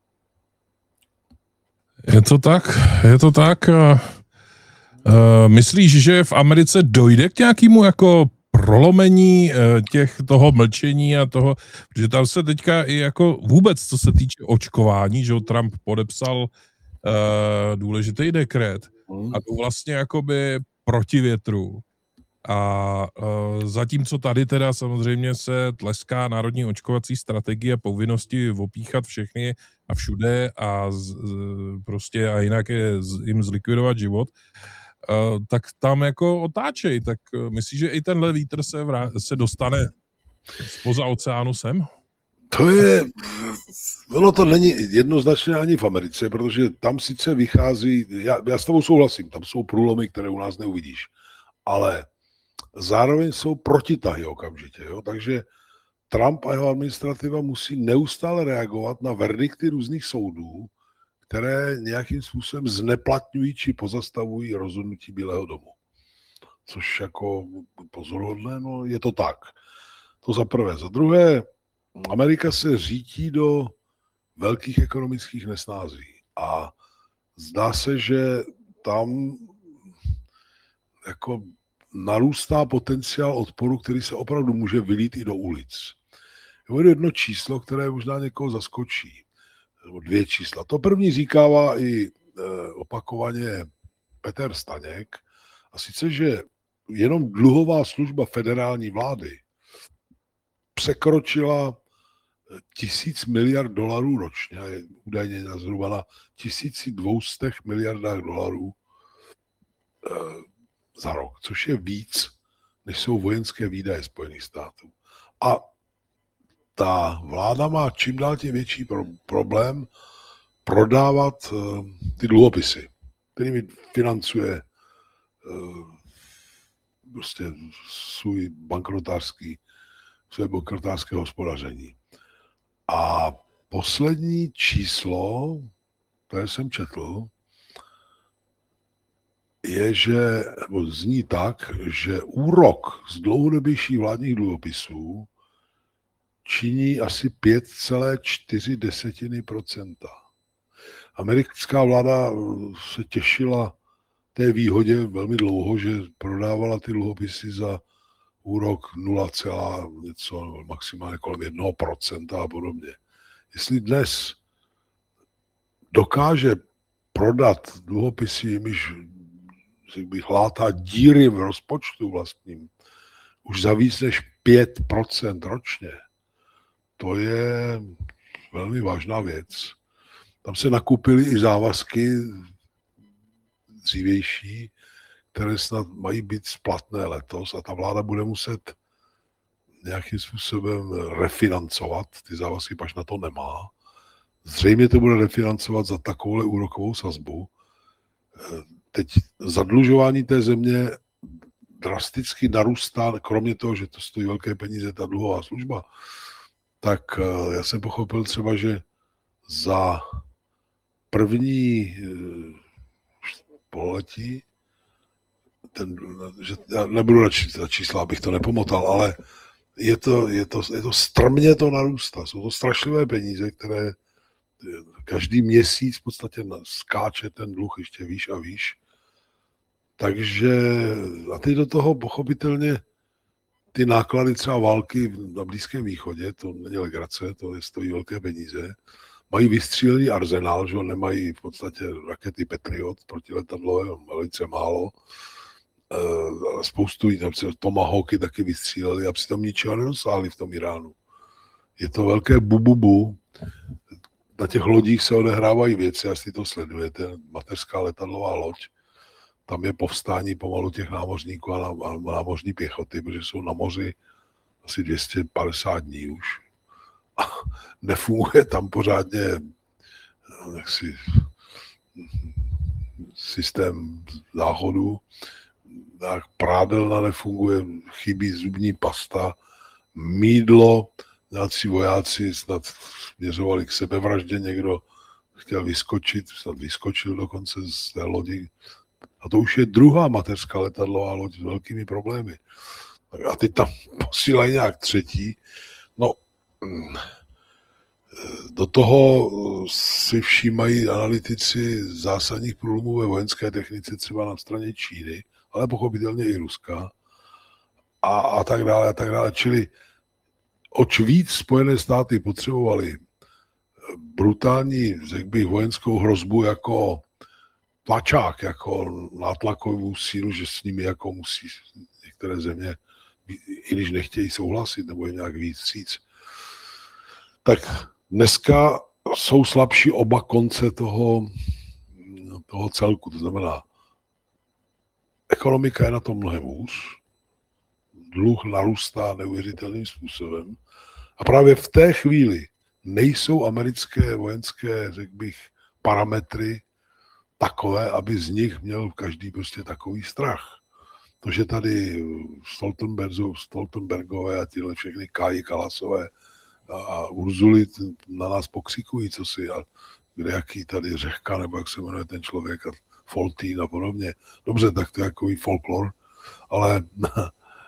Je to tak, je to tak. Uh, myslíš, že v Americe dojde k nějakému jako prolomení uh, těch toho mlčení a toho, protože tam se teďka i jako vůbec, co se týče očkování, že Trump podepsal uh, důležitý dekret a to vlastně jakoby proti větru. A uh, zatímco tady teda samozřejmě se tleská národní očkovací strategie a povinnosti opíchat všechny a všude a z, z, prostě a jinak je z, jim zlikvidovat život, uh, tak tam jako otáčej. Tak uh, myslíš, že i tenhle vítr se, vrá, se dostane spoza oceánu sem? To je, ono to není jednoznačně ani v Americe, protože tam sice vychází, já, já s tebou souhlasím, tam jsou průlomy, které u nás neuvidíš, ale zároveň jsou protitahy okamžitě, jo? Takže Trump a jeho administrativa musí neustále reagovat na verdikty různých soudů, které nějakým způsobem zneplatňují či pozastavují rozhodnutí Bílého domu. Což jako pozoruhodné, no je to tak. To za prvé. Za druhé, Amerika se řítí do velkých ekonomických nesnází. A zdá se, že tam jako narůstá potenciál odporu, který se opravdu může vylít i do ulic. Je jedno číslo, které možná někoho zaskočí. Nebo dvě čísla. To první říkává i e, opakovaně Petr Staněk, a sice, že jenom dluhová služba federální vlády překročila tisíc miliard dolarů ročně, je údajně zhruba na tisíc dvě stě miliardách dolarů e, za rok, což je víc, než jsou vojenské výdaje Spojených států. A ta vláda má čím dál tím větší pro, problém prodávat uh, ty dluhopisy, kterými financuje uh, prostě svůj bankrotářský, své bankrotářské hospodaření. A poslední číslo, které jsem četl, je, že, nebo zní tak, že úrok z dlouhodobějších vládních dluhopisů činí asi pět celá čtyři procenta. Americká vláda se těšila té výhodě velmi dlouho, že prodávala ty dluhopisy za úrok nula, něco, nebo maximálně kolem jednoho procenta a podobně. Jestli dnes dokáže prodat dluhopisy, jimiž bych hlátá díry v rozpočtu vlastním, už za víc než pět procent ročně, to je velmi vážná věc. Tam se nakupily i závazky dřívější, které snad mají být splatné letos a ta vláda bude muset nějakým způsobem refinancovat. Ty závazky pač na to nemá. Zřejmě to bude refinancovat za takovou úrokovou sazbu. Teď zadlužování té země drasticky narůstá, kromě toho, že to stojí velké peníze, ta dluhová služba, tak já jsem pochopil třeba, že za první pololetí, ten, že já nebudu radši ta čísla, abych to nepomotal, ale je to, je to, je to strmě to narůstá. Jsou to strašlivé peníze, které každý měsíc v podstatě skáče ten dluh ještě výš a výš. Takže a teď do toho pochopitelně ty náklady třeba války na Blízkém východě, to není legrace, to je, stojí velké peníze. Mají vystřílený arzenál, že nemají v podstatě rakety Patriot protiletadlové, velice málo. E, spoustu Tomahawky taky vystříleli a přitom ničeho nedosáhli v tom Iránu. Je to velké bububu. Na těch lodích se odehrávají věci, jestli to sledujete, mateřská letadlová loď. Tam je povstání pomalu těch námořníků a námořní pěchoty, protože jsou na moři asi dvě stě padesát dní už. A nefunguje tam pořádně jaksi, systém záchodu. Prádelna nefunguje, chybí zubní pasta, mýdlo, nějací vojáci snad směřovali k sebevraždě, někdo chtěl vyskočit, snad vyskočil dokonce z té lodi. A to už je druhá mateřská letadlová loď s velkými problémy. A teď tam posílají nějak třetí. No, do toho si všímají analytici zásadních průlomů ve vojenské technice třeba na straně Číny, ale pochopitelně i Ruska a, a tak dále a tak dále. Čili oč víc Spojené státy potřebovaly brutální, řekl bych, vojenskou hrozbu jako tlačák, jako nátlakovou sílu, že s nimi jako musí některé země, i když nechtějí souhlasit nebo jim nějak víc říct. Tak dneska jsou slabší oba konce toho, toho celku. To znamená, ekonomika je na tom mnohem hůř, dluh narůstá neuvěřitelným způsobem a právě v té chvíli nejsou americké vojenské, řekl bych, parametry takové, aby z nich měl každý prostě takový strach. To, že tady Stoltenbergové a tyhle všechny Káji Kalasové a Urzuly na nás pokřikují, co si, a kde jaký tady Řehka, nebo jak se jmenuje ten člověk, a Foltín a podobně. Dobře, tak to je takový folklor, ale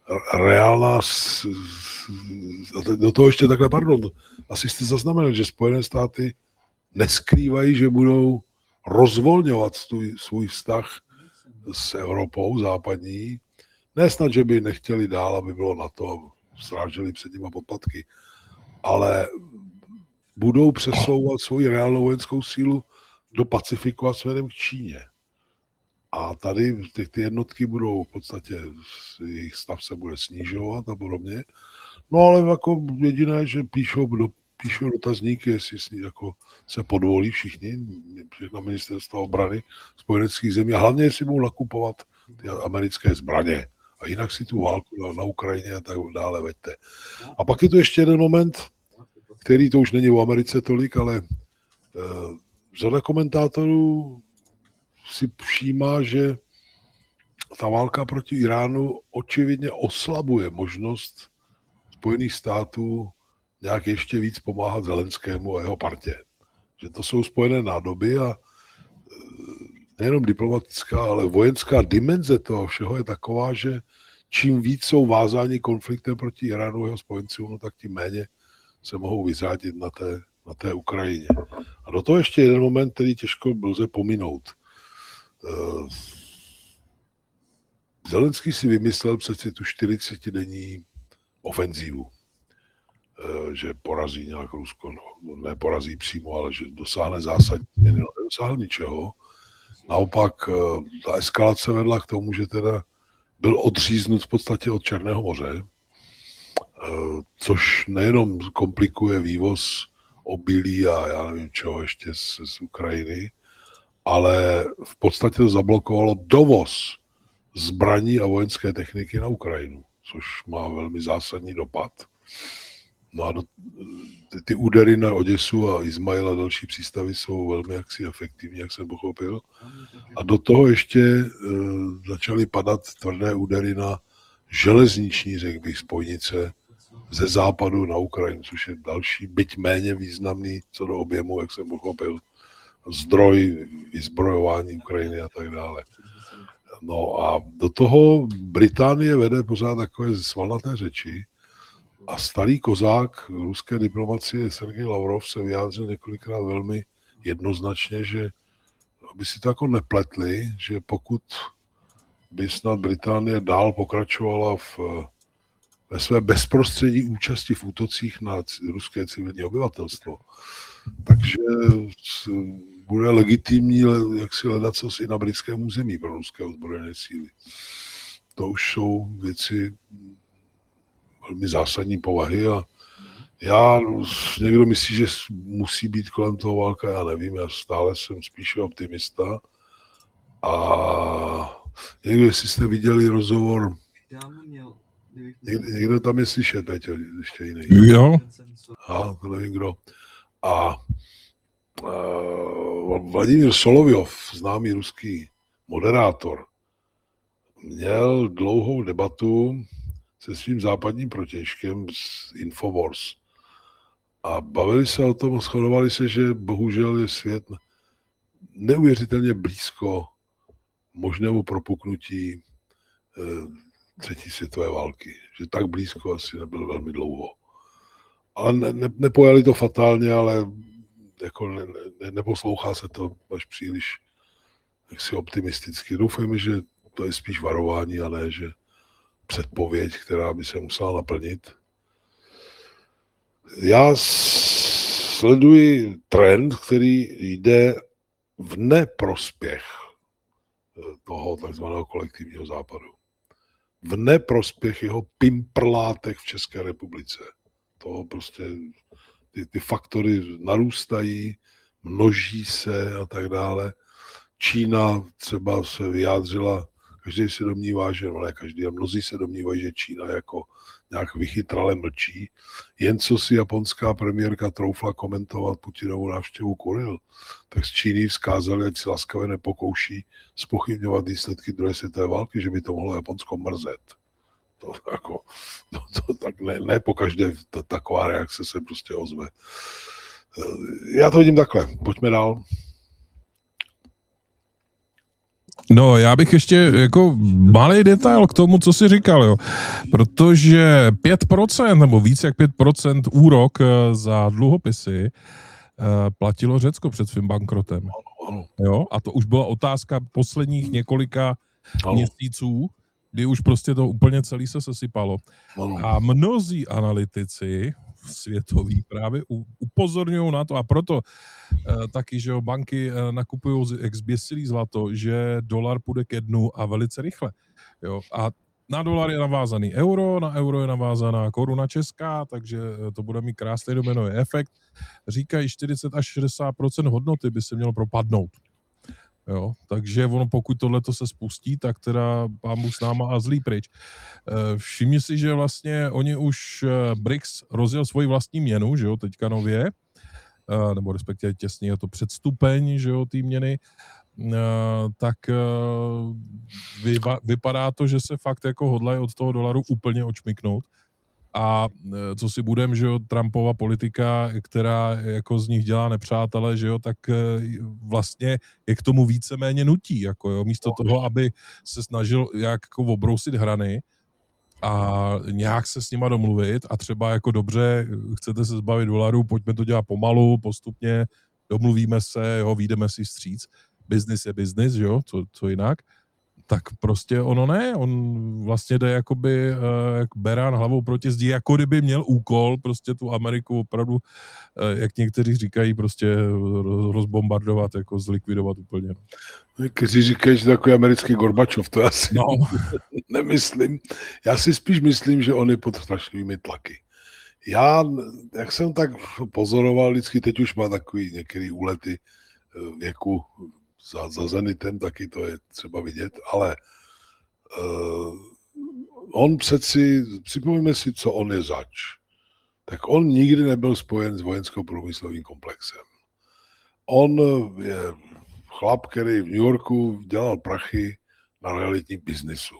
reálná, do toho ještě takhle, pardon, asi jste zaznamenali, že Spojené státy neskrývají, že budou rozvolňovat svůj, svůj vztah s Evropou západní. Ne snad, že by nechtěli dál, aby bylo na to, sráželi před nimi poplatky, ale budou přesouvat svoji reálnou vojenskou sílu do Pacifiku a směrem k Číně. A tady ty, ty jednotky budou v podstatě, jejich stav se bude snižovat a podobně. No ale jako jediné, že píšou, do, píšou dotazníky, jestli jako se podvolí všichni, všechna ministerstva obrany spojeneckých zemí a hlavně, jestli budou nakupovat ty americké zbraně. A jinak si tu válku na, na Ukrajině a tak dále veďte. A pak je tu ještě jeden moment, který to už není v Americe tolik, ale eh, řada komentátorů si všímá, že ta válka proti Iránu očividně oslabuje možnost Spojených států nějak ještě víc pomáhat Zelenskému a jeho partě. Že to jsou spojené nádoby a nejenom diplomatická, ale vojenská dimenze toho všeho je taková, že čím víc jsou vázáni konfliktem proti Iránu a jeho spojencům, no tak tím méně se mohou vyřádit na té, na té Ukrajině. A do toho ještě jeden moment, který těžko lze pominout. Zelenský si vymyslel přeci tu čtyřicetidenní ofenzívu, že porazí nějak Rusko, no, neporazí přímo, ale že dosáhne zásadní změny, no, nedosáhl ničeho. Naopak ta eskalace vedla k tomu, že teda byl odříznut v podstatě od Černého moře, což nejenom komplikuje vývoz obilí a já nevím čeho ještě z, z Ukrajiny, ale v podstatě to zablokovalo dovoz zbraní a vojenské techniky na Ukrajinu, což má velmi zásadní dopad. No a do, ty, ty údery na Oděsu a Izmail a další přístavy jsou velmi jaksi efektivní, jak jsem pochopil. A do toho ještě e, začaly padat tvrdé údery na železniční, řekl bych, spojnice ze západu na Ukrajinu, což je další, byť méně významný co do objemu, jak jsem pochopil, zdroj vyzbrojování Ukrajiny a tak dále. No a do toho Británie vede pořád takové svalnaté řeči a starý kozák ruské diplomacie Sergej Lavrov se vyjádřil několikrát velmi jednoznačně, že aby si to jako nepletli, že pokud by snad Británie dál pokračovala v, ve své bezprostřední účasti v útocích na ruské civilní obyvatelstvo, takže bude legitimní, jak si hledat co i na britském území pro ruské ozbrojené síly. To už jsou věci velmi zásadní povahy a já, někdo myslí, že musí být kolem toho válka, já nevím, já stále jsem spíše optimista a někdo, jestli jste viděli rozhovor, někdo, někdo tam je slyšet, Peťo, ještě jiný. Jo. A to nevím kdo. A uh, Vladimír Solovjov, známý ruský moderátor, měl dlouhou debatu se svým západním protějškem z Infowars. A bavili se o tom, shodovali se, že bohužel je svět neuvěřitelně blízko možnému propuknutí eh, třetí světové války. Že tak blízko asi nebyl velmi dlouho. Ale ne, ne, nepojali to fatálně, ale jako ne, ne, neposlouchá se to až příliš jaksi optimisticky. Doufejme, že to je spíš varování a ne, že předpověď, která by se musela naplnit. Já sleduji trend, který jde v neprospěch toho takzvaného kolektivního západu. V neprospěch jeho pimprlátek v České republice. To prostě ty, ty faktory narůstají, množí se a tak dále. Čína třeba se vyjádřila, každý se domnívá, že no ne každý, a mnozí se domnívají, že Čína jako nějak vychytrale mlčí. Jen co si japonská premiérka troufla komentovat Putinovu návštěvu Kuril, tak z Číny vzkázali, ať si laskavě nepokouší zpochybňovat výsledky druhé světové války, že by to mohlo Japonsko mrzet. To, jako, to, to tak ne, ne po každé ta, taková reakce se prostě ozve. Já to vidím takhle. Pojďme dál. No, já bych ještě jako malý detail k tomu, co jsi říkal, jo. Protože pět procent nebo víc jak pět procent úrok za dluhopisy platilo Řecko před svým bankrotem. Jo? A to už byla otázka posledních několika ano. měsíců, kdy už prostě to úplně celý se sesypalo. Ano. A mnozí analytici světoví právě upozorňují na to a proto eh, taky, že jo, banky eh, nakupují jak zběsilý zlato, že dolar půjde ke dnu a velice rychle. Jo? A na dolar je navázaný euro, na euro je navázaná koruna česká, takže to bude mít krásný dominový efekt. Říkají čtyřicet až šedesát procent hodnoty by se mělo propadnout. Jo, takže ono, pokud tohleto se spustí, tak teda pán Bůh s náma a zlý pryč. Všimni si, že vlastně oni už B R I C S rozjel svoji vlastní měnu, že jo, teďka nově, nebo respektive těsně je to předstupeň, že jo, té měny, tak vypadá to, že se fakt jako hodlají od toho dolaru úplně očmyknout. A co si budem, že jo, Trumpova politika, která jako z nich dělá nepřátele, že jo, tak vlastně je k tomu víceméně nutí, jako jo, místo toho, aby se snažil jak jako obrousit hrany a nějak se s nima domluvit a třeba jako dobře, chcete se zbavit dolarů, pojďme to dělat pomalu, postupně, domluvíme se, jo, vyjdeme si vstříc, business je business, že jo, co, co jinak. Tak prostě ono ne, on vlastně jde jakoby uh, jak berán hlavou proti zdi, jako kdyby měl úkol prostě tu Ameriku opravdu, uh, jak někteří říkají, prostě rozbombardovat, jako zlikvidovat úplně. Kteří říkají, že takový americký Gorbačov, to asi no. nemyslím. Já si spíš myslím, že on je pod strašnými tlaky. Já, jak jsem tak pozoroval, vždycky teď už má takový některý úlety věku, Za, za Zenitem taky to je třeba vidět, ale uh, on přeci, připomeňme si, co on je zač. Tak on nikdy nebyl spojen s vojensko-průmyslovým komplexem. On je chlap, který v New Yorku dělal prachy na realitním biznisu.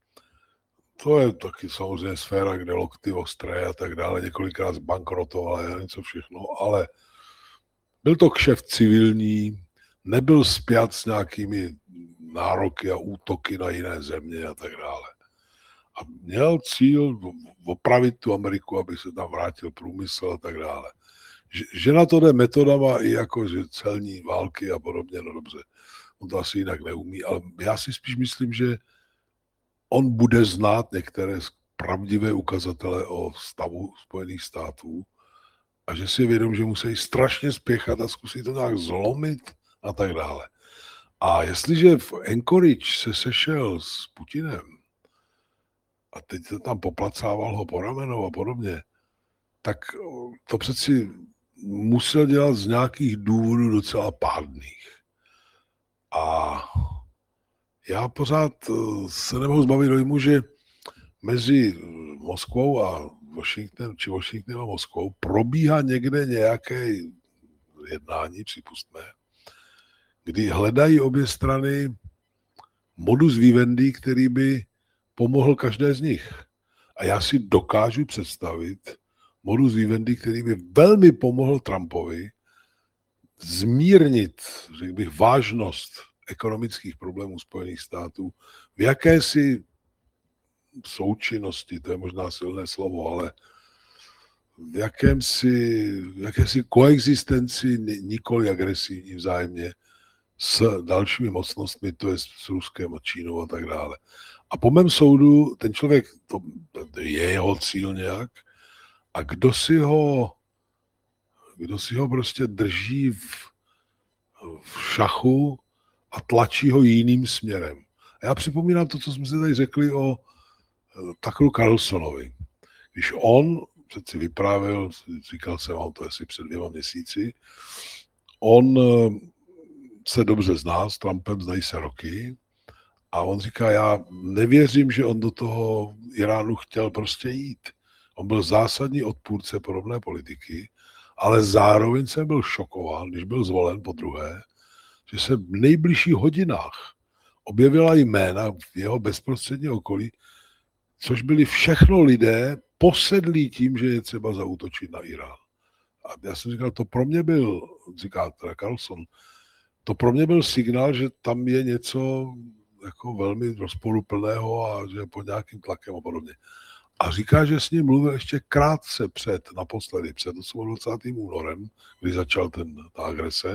To je taky samozřejmě sféra, kde lokty ostré a tak dále, několikrát zbankrotoval a něco všechno, ale byl to kšeft civilní, nebyl spjat s nějakými nároky a útoky na jiné země a tak dále. A měl cíl opravit tu Ameriku, aby se tam vrátil průmysl a tak dále. Že, že na to jde metodama i jako že celní války a podobně, no dobře, on to asi jinak neumí, ale já si spíš myslím, že on bude znát některé pravdivé ukazatele o stavu Spojených států a že si je vědom, že musí strašně spěchat a zkusit to nějak zlomit a tak dále. A jestliže v Anchorage se sešel s Putinem a teď se tam poplacával ho po ramenou a podobně, tak to přeci musel dělat z nějakých důvodů docela pádných. A já pořád se nemohu zbavit dojmu, že mezi Moskvou a Washington, či Washington a Moskvou probíhá někde nějaké jednání, připustme, kdy hledají obě strany modus vivendi, který by pomohl každé z nich. A já si dokážu představit modus vivendi, který by velmi pomohl Trumpovi zmírnit, řekl bych, vážnost ekonomických problémů Spojených států v jakési součinnosti, to je možná silné slovo, ale v jakémsi, v jakési koexistenci nikoli agresivní vzájemně s dalšími mocnostmi, to je s Ruskem a Čínou a tak dále. A po mém soudu ten člověk, to, to je jeho cíl nějak, a kdo si ho, kdo si ho prostě drží v, v šachu a tlačí ho jiným směrem. A já připomínám to, co jsme si tady řekli o Tuckeru Carlsonovi. Když on přeci vyprávěl, říkal jsem vám to asi před dvěma měsíci, on se dobře zná, s Trumpem znají se roky a on říká, já nevěřím, že on do toho Iránu chtěl prostě jít. On byl zásadní odpůrce podobné politiky, ale zároveň jsem byl šokován, když byl zvolen po druhé, že se v nejbližších hodinách objevila jména v jeho bezprostředním okolí, což byli všechno lidé posedlí tím, že je třeba zaútočit na Irán. A já jsem říkal, to pro mě byl, říká teda Carlson, to pro mě byl signál, že tam je něco jako velmi rozporuplného a že pod nějakým tlakem a podobně. A říká, že s ním mluvil ještě krátce před, naposledy, před dvacátým osmým únorem, kdy začal ten, ta agrese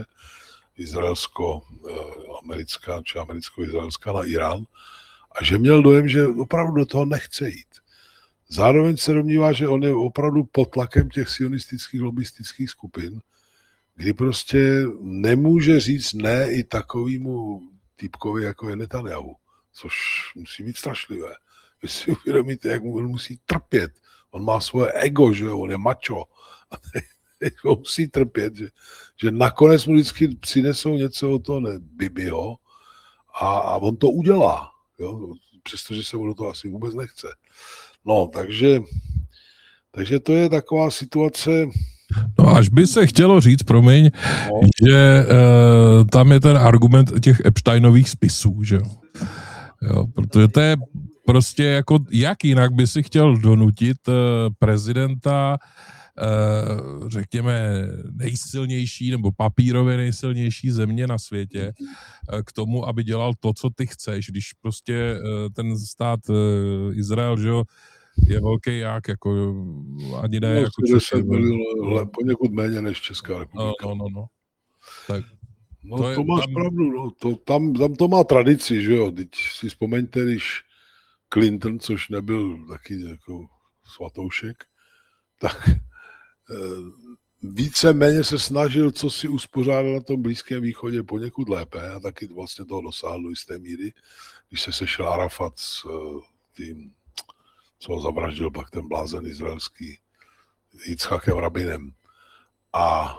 izraelsko-americká, či americko-izraelská na Irán, a že měl dojem, že opravdu do toho nechce jít. Zároveň se domnívá, že on je opravdu pod tlakem těch sionistických, lobistických skupin, kdy prostě nemůže říct ne i takovému týpkovi, jako je Netanyahu, což musí být strašlivé. Vy si uvědomíte, jak mu musí trpět. On má svoje ego, že jo, on je macho. On musí trpět, že, že nakonec mu vždycky přinesou něco od toho Bibiho a, a on to udělá, jo, přestože se mu do toho asi vůbec nechce. No, takže, takže to je taková situace. No, až by se chtělo říct, promiň, no. že uh, tam je ten argument těch Epsteinových spisů, že jo. Jo, protože to je prostě jako, jak jinak by si chtěl donutit uh, prezidenta, uh, řekněme, nejsilnější nebo papírově nejsilnější země na světě uh, k tomu, aby dělal to, co ty chceš, když prostě uh, ten stát uh, Izrael, že jo, je velký jak, jako ani ne, no, jako Česká republika. Poněkud méně než Česká republika. No, no, no. Tak, no to, to máš tam... pravdu, no. To, tam, tam to má tradici, že jo. Teď si vzpomeňte, když Clinton, což nebyl taky jako svatoušek, tak eh, víceméně se snažil, co si uspořádal na tom Blízkém východě poněkud lépe a taky vlastně toho dosáhl z té míry, když se sešel Arafat s uh, tím, co ho zavraždil pak ten blázen izraelský Jicchakem Rabinem. A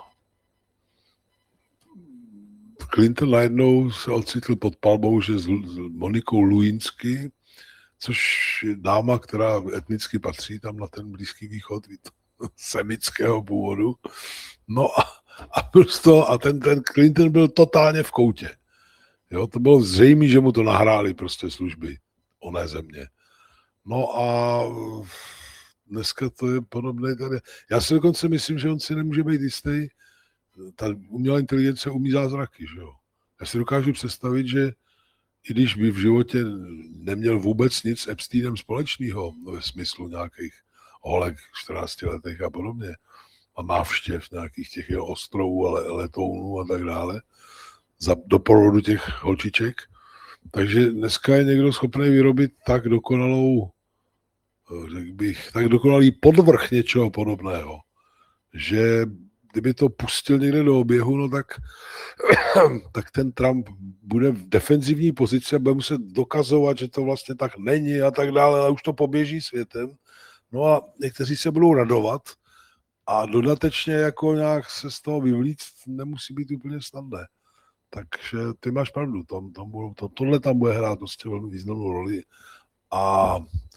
Clinton najednou se ocitl pod palbou, že s Monikou Lewinsky, což je dáma, která etnicky patří tam na ten Blízký východ, semického původu. No a, a, prostě, a ten, ten Clinton byl totálně v koutě. Jo, to bylo zřejmé, že mu to nahráli prostě služby oné země. No a dneska to je podobné tady. Já si dokonce myslím, že on si nemůže být jistý. Ta umělá inteligence umí zázraky, že jo. Já si dokážu představit, že i když by v životě neměl vůbec nic s Epsteinem společného, ve smyslu nějakých holek čtrnáctiletých a podobně, a návštěv nějakých těch jeho ostrovů, ale letounů a tak dále, za doprovodu těch holčiček, takže dneska je někdo schopný vyrobit tak dokonalou, řekl bych, tak dokonalý podvrch něčeho podobného, že kdyby to pustil někde do oběhu, no tak, tak ten Trump bude v defenzivní pozici a bude muset dokazovat, že to vlastně tak není a tak dále, ale už to poběží světem. No a někteří se budou radovat a dodatečně jako nějak se z toho vyvlíct nemusí být úplně snadné. Takže ty máš pravdu, tam, tam budou, to, tohle tam bude hrát prostě velmi významnou roli a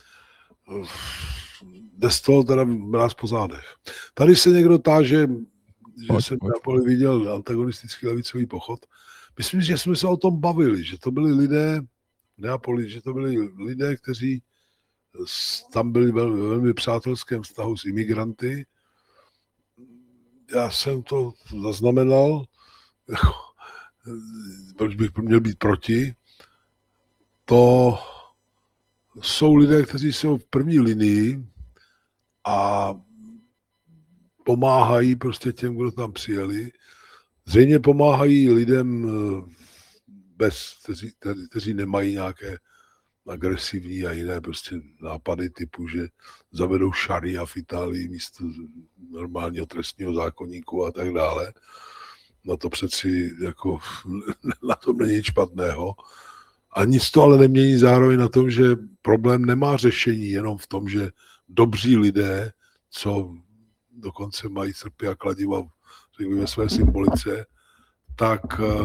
jde z toho teda mráz po zádech. Tady se někdo táže, že pojď, jsem v Neapoli viděl antagonistický levicový pochod. Myslím, že jsme se o tom bavili, že to byli lidé v Neapoli, že to byli lidé, kteří tam byli velmi, velmi přátelském vztahu s imigranty. Já jsem to zaznamenal, proč bych měl být proti. To jsou lidé, kteří jsou v první linii a pomáhají prostě těm, kdo tam přijeli. Zřejmě pomáhají lidem, bez, kteří, kteří nemají nějaké agresivní a jiné prostě nápady typu, že zavedou šaria v Itálii místo normálního trestního zákoníku a tak dále. No to přeci jako na tom není nic špatného. A nic to ale nemění zároveň na tom, že problém nemá řešení jenom v tom, že dobří lidé, co dokonce mají srpy a kladiva ve své symbolice, tak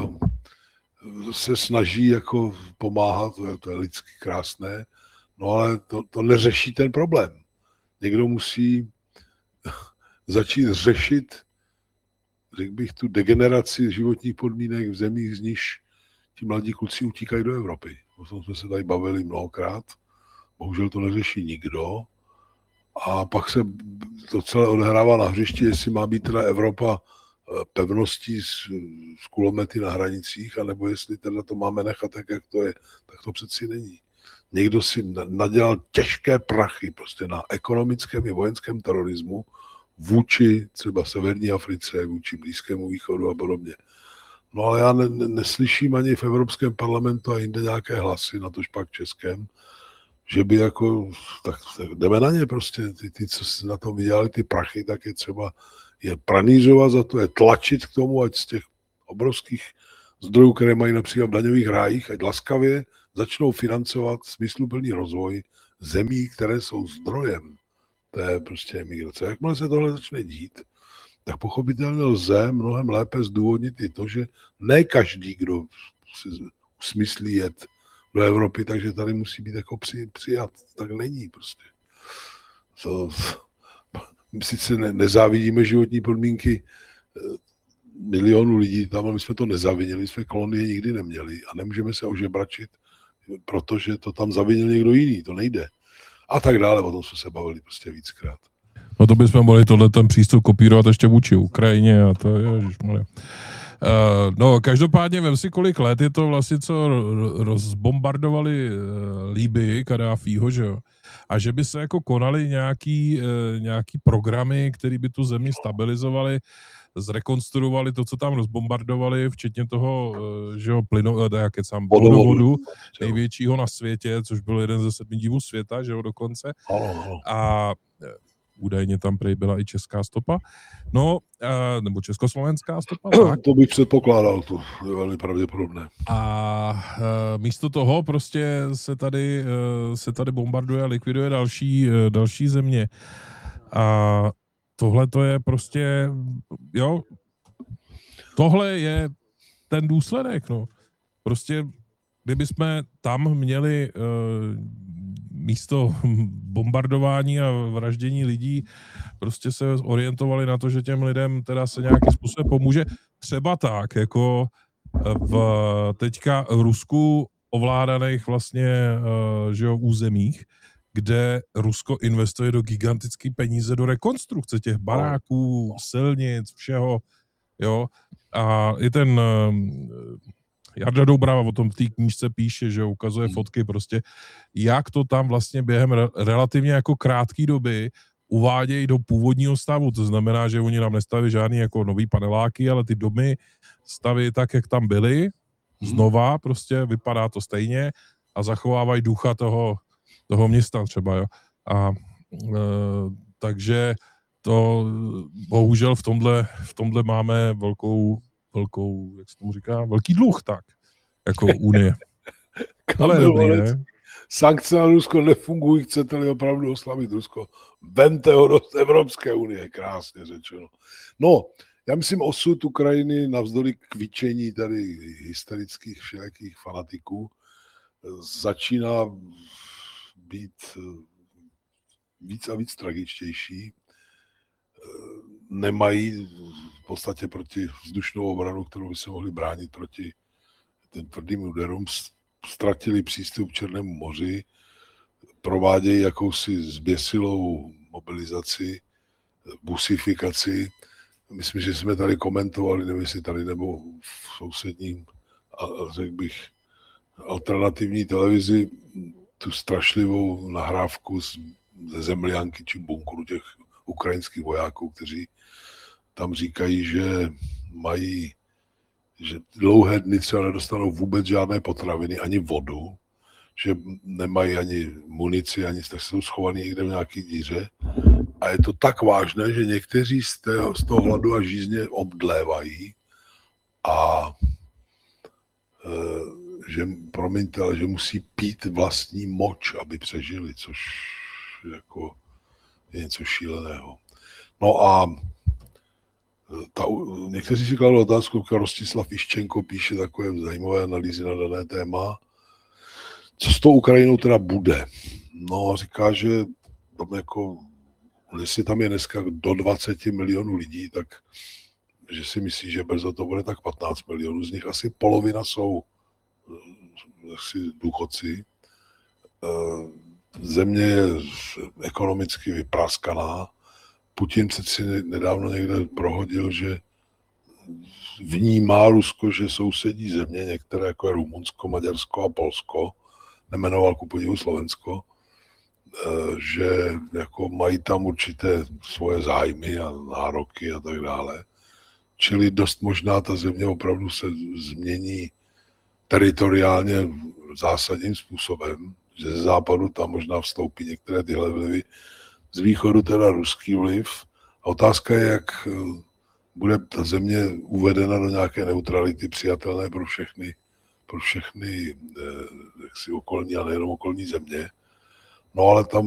se snaží jako pomáhat, to je, to je lidsky krásné, no ale to, to neřeší ten problém. Někdo musí začít řešit, řekl bych, tu degeneraci životních podmínek v zemích, z nichž ti mladí kluci utíkají do Evropy. O tom jsme se tady bavili mnohokrát, bohužel to neřeší nikdo. A pak se to celé odehrává na hřišti, jestli má být teda Evropa pevností s, s kulomety na hranicích, anebo jestli teda to máme nechat tak, jak to je, tak to přeci není. Někdo si nadělal těžké prachy prostě na ekonomickém i vojenském terorismu vůči třeba Severní Africe, vůči Blízkému východu a podobně. No ale já ne, ne, neslyším ani v Evropském parlamentu a jinde nějaké hlasy, na tož pak českém, že by jako, tak, tak jdeme na ně prostě, ty, ty, co si na tom vydělali ty prachy, tak je třeba je pranířovat za to, je tlačit k tomu, ať z těch obrovských zdrojů, které mají například v daňových rájích, ať laskavě začnou financovat smysluplný rozvoj zemí, které jsou zdrojem té prostě emigrace. Jakmile se tohle začne dít, tak pochopitelně lze mnohem lépe zdůvodnit i to, že ne každý, kdo si usmyslí jet do Evropy, takže tady musí být jako při, přijat. Tak není prostě. To, my sice ne, nezávidíme životní podmínky milionů lidí tam, ale my jsme to nezavinili, jsme kolonie nikdy neměli a nemůžeme se ožebračit, protože to tam zavinil někdo jiný, to nejde. A tak dále, o tom jsme se bavili prostě víckrát. No to bychom mohli tohle ten přístup kopírovat ještě vůči Ukrajině a to je, ježišmarja. Uh, no, každopádně vem si, kolik let je to vlastně, co rozbombardovali uh, Líbii, Kadáfího, že jo? A že by se jako konaly nějaký, uh, nějaký programy, které by tu zemi stabilizovaly, zrekonstruovali to, co tam rozbombardovali, včetně toho, uh, že jo, plynu, uh, jak je sám vodovodu, největšího na světě, což byl jeden ze sedmi divů světa, že jo, dokonce. A údajně tam prej byla i česká stopa, no, uh, nebo československá stopa, tak. To bych předpokládal, to je velmi pravděpodobné. A uh, místo toho prostě se tady, uh, se tady bombarduje a likviduje další, uh, další země. A tohle to je prostě, jo, tohle je ten důsledek, no. Prostě, kdyby jsme tam měli uh, místo bombardování a vraždění lidí prostě se orientovali na to, že těm lidem teda se nějakým způsobem pomůže. Třeba tak, jako v teďka v Rusku ovládaných vlastně že jo, územích, kde Rusko investuje do gigantické peníze do rekonstrukce těch baráků, silnic, všeho, jo. A i ten Jarda Doubrava o tom v té knížce píše, že ukazuje fotky prostě, jak to tam vlastně během re- relativně jako krátké doby uvádějí do původního stavu. To znamená, že oni nám nestaví žádný jako nový paneláky, ale ty domy staví tak, jak tam byly, znova prostě vypadá to stejně a zachovávají ducha toho, toho města třeba, jo. A e, takže to bohužel v tomhle, v tomhle máme velkou velkou, jak se tomu říká, velký dluh, tak, jako Unie. Ale dobrý, ne? Sankce na Rusko nefungují, chcete-li opravdu oslavit Rusko. Vemte ho do Evropské unie, krásně řečeno. No, já myslím, osud Ukrajiny navzdory kvičení tady hysterických všelijakých fanatiků začíná být víc a víc tragičtější. Nemají v podstatě proti vzdušnou obranu, kterou by se mohli bránit proti těm tvrdým úderům, ztratili přístup k Černému moři, provádějí jakousi zběsilou mobilizaci, busifikaci. Myslím, že jsme tady komentovali, nevím, jestli tady nebo v sousedním, řekl bych, alternativní televizi, tu strašlivou nahrávku ze zemlянky či bunkru těch ukrajinských vojáků, kteří tam říkají, že mají, že dlouhé dny třeba nedostanou vůbec žádné potraviny, ani vodu, že nemají ani munici, ani tak jsou schovaní někde v nějaké díře. A je to tak vážné, že někteří z toho, z toho hladu a žízně obdlévají a e, že, promiňte, ale že musí pít vlastní moč, aby přežili, což jako je něco šíleného. No a ta, někteří si kladou otázku, Rostislav Iščenko píše takové zajímavé analýzy na dané téma. Co s tou Ukrajinou teda bude? No, říká, že tam jako, jestli tam je dneska do dvacet milionů lidí, tak že si myslí, že brzo to bude tak patnáct milionů. Z nich asi polovina jsou asi důchodci. Země je ekonomicky vypraskaná. Putin přeci nedávno někde prohodil, že vnímá Rusko, že sousedí země, některé jako je Rumunsko, Maďarsko a Polsko, nemenoval ku podivu Slovensko, že jako mají tam určité svoje zájmy a nároky a tak dále. Čili dost možná ta země opravdu se změní teritoriálně zásadním způsobem, že ze západu tam možná vstoupí některé tyhle vlivy, z východu teda ruský vliv. A otázka je, jak bude ta země uvedena do nějaké neutrality přijatelné pro všechny, pro všechny jaksi okolní a nejenom okolní země. No ale tam